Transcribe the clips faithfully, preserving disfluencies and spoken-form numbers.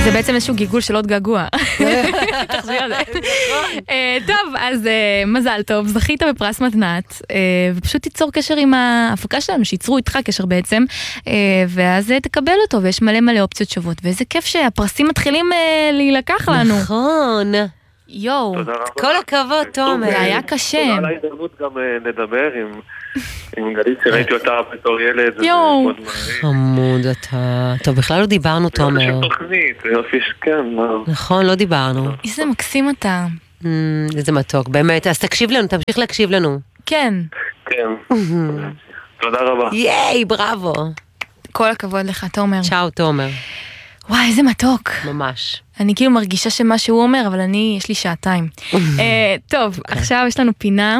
זה בעצם איזשהו גיגול של עוד געגוע. תחשבי על זה. טוב, אז מזל טוב, זכית בפרס מתנת, ופשוט תיצור קשר עם ההפקה שלנו, שיצרו איתך קשר בעצם, ואז תקבל אותו, ויש מלא מלא אופציות שוות, ואיזה כיף שהפרסים מתחילים להילקח לנו. נכון. יואו. כל הכבוד, תומר. זה היה קשה. תודה על ההזדמנות גם נדבר עם... עם גלית שראיתי אותה בתור ילד. יואו. חמוד אתה. טוב, בכלל לא דיברנו, תומר. זה יופי של תוכנית, זה יופי שכן. נכון, לא דיברנו. איזה מקסים אתה. איזה מתוק, באמת. אז תקשיב לנו, תמשיך להקשיב לנו. כן. כן. תודה רבה. ייי, בראבו. כל הכבוד לך, תומר. צ'או, תומר. וואי, איזה מתוק. ממש. אני כאילו מרגישה שמה שהוא אומר, אבל אני, יש לי שעתיים. טוב, עכשיו יש לנו פינה.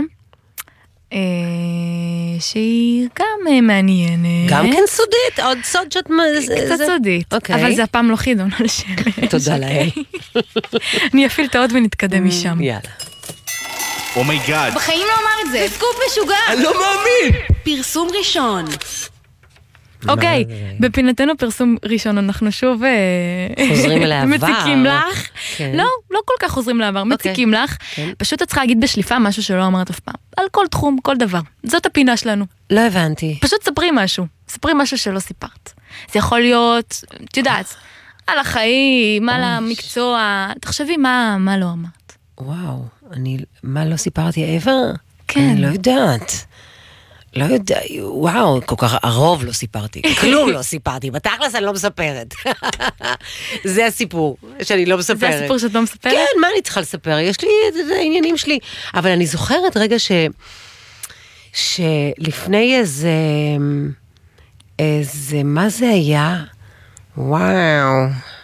שהיא גם מעניינת. גם כן סודית, עוד סוד שאת... קצת סודית, אבל זה הפעם לא חידון על שמש. תודה לאל. אני אפעיל את העוד ונתקדם משם. יאללה. אומייגאד. בחיים לא אמר את זה. זה סקופ משוגע. אני לא מאמין. פרסום ראשון. אוקיי, בפינתנו פרסום ראשון אנחנו שוב חוזרים לעבר. מציקים לך. לא, לא כל כך חוזרים לעבר, מציקים לך. פשוט את צריכה להגיד בשליפה משהו שלא אמרת אף פעם. על כל תחום, כל דבר. זאת הפינה שלנו. לא הבנתי. פשוט ספרי משהו. ספרי משהו שלא סיפרת. זה יכול להיות, את יודעת, על החיים, על המקצוע. תחשבי מה לא אמרת. וואו, אני, מה לא סיפרתי ever? כן. אני לא יודעת. לא יודע, וואו, כל כך הרוב לא סיפרתי, כלום לא סיפרתי, בתכלס אני לא מספרת. זה הסיפור שאני לא מספרת. זה הסיפור שאת לא מספרת? כן, מה אני צריכה לספר? יש לי את העניינים שלי. אבל אני זוכרת רגע ש... שלפני איזה... איזה... מה זה היה? וואו.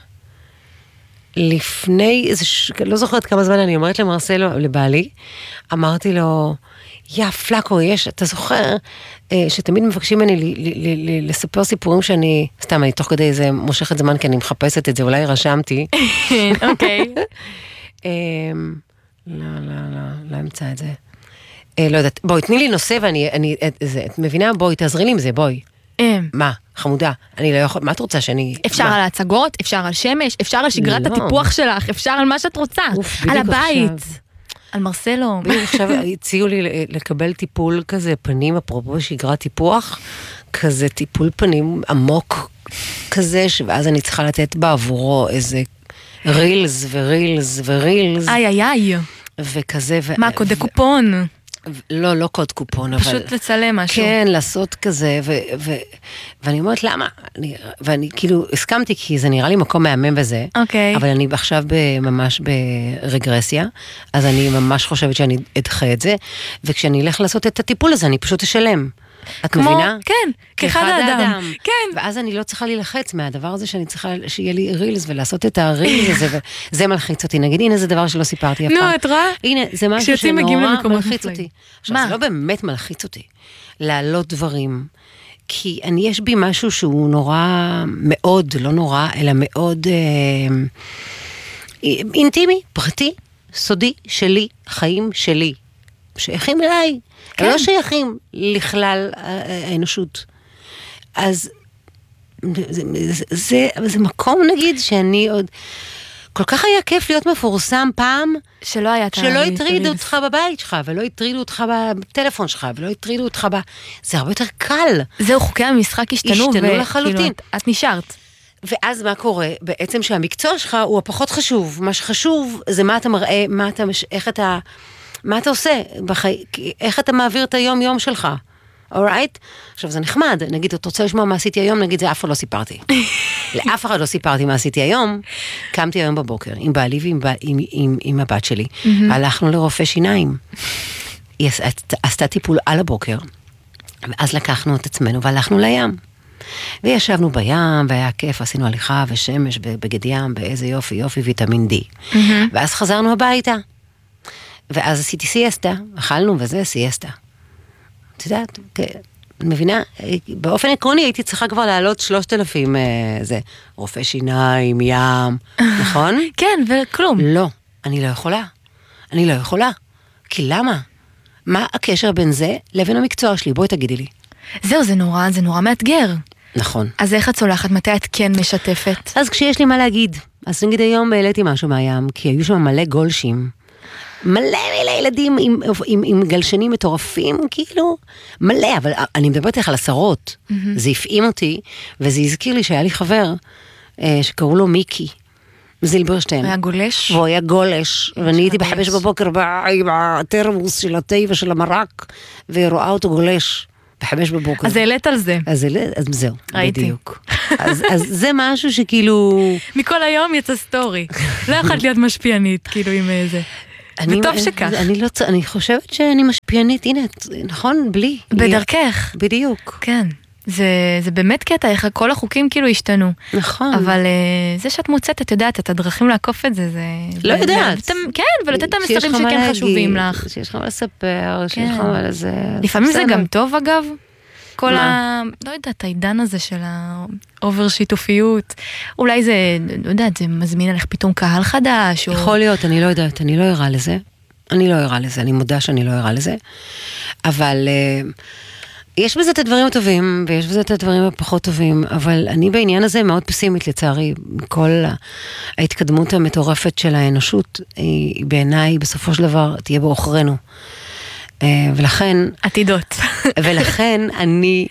לפני איזה... לא זוכרת כמה זמן אני אומרת למרסלו, לבעלי, אמרתי לו... יא פלאקו, יש, אתה זוכר, שתמיד מבקשים ממני לספר סיפורים שאני, סתם, אני תוך כדי איזה מושכת זמן, כי אני מחפשת את זה, אולי רשמתי. אוקיי. לא, לא, לא, לא אמצא את זה. לא יודעת, בואי, תני לי נושא ואני, את מבינה, בואי, תעזרי לי עם זה, בואי. מה, חמודה, אני לא יכול, מה את רוצה שאני... אפשר על ההצגות, אפשר על שמש, אפשר על שגרת הטיפוח שלך, אפשר על מה שאת רוצה, על הבית. על מרסלו. עכשיו הציעו לי לקבל טיפול כזה פנים, אפרופו שגרת טיפוח, כזה טיפול פנים עמוק כזה, ואז אני צריכה לתת בעבורו איזה רילס ורילס ורילס. איי איי איי. וכזה. מה, קודי קופון? לא, לא קוד קופון, אבל... פשוט לצלם משהו. כן, לעשות כזה, ואני אומרת, למה? ואני כאילו, הסכמתי, כי זה נראה לי מקום מהמם וזה, אוקיי. אבל אני עכשיו ממש ברגרסיה, אז אני ממש חושבת שאני אדחה את זה, וכשאני אלך לעשות את הטיפול הזה, אני פשוט אשלם. את מבינה? כן, כאחד האדם. כן. ואז אני לא צריכה להילחץ מהדבר הזה שאני צריכה שיהיה לי רילס ולעשות את הרילס הזה, וזה מלחיץ אותי. נגיד, הנה זה דבר שלא סיפרתי אף פעם. נו, את רואה? הנה, זה משהו שנורא מלחיץ אותי. עכשיו, זה לא באמת מלחיץ אותי להעלות דברים, כי אני, יש בי משהו שהוא נורא מאוד, לא נורא, אלא מאוד אינטימי, פרטי, סודי, שלי, חיים שלי, שייכים אליי. הם לא שייכים לכלל האנושות. אז זה, זה, זה מקום נגיד שאני עוד, כל כך היה כיף להיות מפורסם פעם, שלא היה שלא הטרידו אותך בבית שלך, ולא הטרידו אותך בטלפון שלך, ולא הטרידו אותך ב... זה הרבה יותר קל. זהו, חוקי המשחק השתנו. השתנו לחלוטין. את נשארת. ואז מה קורה? בעצם שהמקצוע שלך הוא הפחות חשוב. מה שחשוב זה מה אתה מראה, מה אתה, איך אתה... מה אתה עושה? בחי... איך אתה מעביר את היום יום שלך? אורייט? עכשיו זה נחמד, נגיד, אתה רוצה לשמוע מה עשיתי היום, נגיד, זה אף אחד לא סיפרתי. לאף אחד לא סיפרתי מה עשיתי היום. קמתי היום בבוקר עם בעלי ועם עם, עם, עם הבת שלי. הלכנו לרופא שיניים. היא עשתה טיפול על הבוקר, ואז לקחנו את עצמנו והלכנו לים. וישבנו בים, והיה כיף, עשינו הליכה ושמש בגד ים, באיזה יופי, יופי, ויטמין די. ואז חזרנו הביתה. ואז עשיתי סיאסטה, אכלנו וזה סיאסטה. את יודעת, מבינה, באופן עקרוני הייתי צריכה כבר לעלות שלושת אלפים, זה, רופא שיניים, ים, נכון? כן, וכלום. לא, אני לא יכולה. אני לא יכולה. כי למה? מה הקשר בין זה לבין המקצוע שלי? בואי תגידי לי. זהו, זה נורא, זה נורא מאתגר. נכון. אז איך את צולחת? מתי את כן משתפת? אז כשיש לי מה להגיד, אז נגיד היום העליתי משהו מהים, כי היו שם מלא גולשים, מלא מלא ילדים עם, עם, עם גלשנים מטורפים, כאילו, מלא, אבל אני מדברת לך על עשרות, mm-hmm. זה הפעים אותי, וזה הזכיר לי שהיה לי חבר, אה, שקראו לו מיקי, זילברשטיין. היה גולש? והוא היה גולש, ואני הייתי בחמש בבוקר בטרמוס של התה ושל המרק, ורואה אותו גולש. בחמש בבוקר. אז העלית על זה. אז, אז זהו, ראיתי. בדיוק. אז, אז זה משהו שכאילו... מכל היום יצא סטורי. לא יכולת להיות משפיענית, כאילו עם איזה. וטוב שכך. אני, לא, אני חושבת שאני משפיענית, הנה, נכון? בלי. בדרכך. בדיוק. כן. זה, זה באמת קטע, איך כל החוקים כאילו השתנו. נכון. אבל זה שאת מוצאת, את יודעת, את הדרכים לעקוף את זה, זה... לא יודעת. כן, ולתת את המסרים שכן חשובים לך. שיש לך מה לספר, שיש לך מה לזה... לפעמים זה גם טוב, אגב. כל ה... לא יודעת, העידן הזה של האובר שיתופיות. אולי זה, לא יודעת, זה מזמין עליך פתאום קהל חדש, או... יכול להיות, אני לא יודעת, אני לא ערה לזה. אני לא ערה לזה, אני מודה שאני לא ערה לזה. אבל... יש בזה את הדברים הטובים, ויש בזה את הדברים הפחות טובים, אבל אני בעניין הזה מאוד פסימית לצערי, כל ההתקדמות המטורפת של האנושות, היא בעיניי בסופו של דבר תהיה באוכרנו. ולכן... עתידות. ולכן אני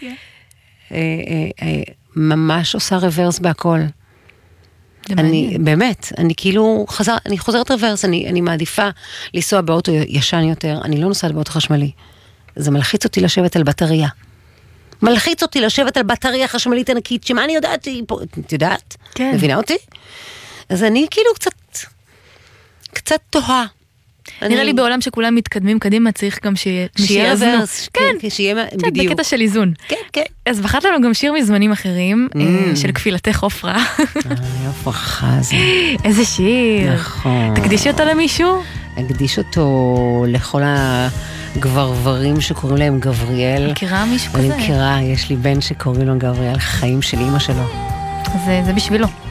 ממש עושה רוורס בהכל. אני, באמת, אני כאילו חזר, אני חוזרת רוורס, אני, אני מעדיפה לנסוע באוטו ישן יותר, אני לא נוסעת באוטו חשמלי. זה מלחיץ אותי לשבת על בטריה. מלחיץ אותי לשבת על בטריה חשמלית ענקית, שמה אני יודעת? את יודעת? כן. מבינה אותי? אז אני כאילו קצת, קצת תוהה. נראה לי בעולם שכולם מתקדמים קדימה, צריך גם שיהיה רוורס. כן, שיהיה בדיוק. בקטע של איזון. כן, כן. אז בחרת לנו גם שיר מזמנים אחרים, של כפילתך עופרה. עופרה חזה. איזה שיר. נכון. תקדישי אותו למישהו? אקדיש אותו לכל ה... גברברים שקוראים להם גבריאל. מכירה מישהו כזה? אני מכירה, יש לי בן שקוראים לו גבריאל, חיים של אמא שלו. זה, זה בשבילו.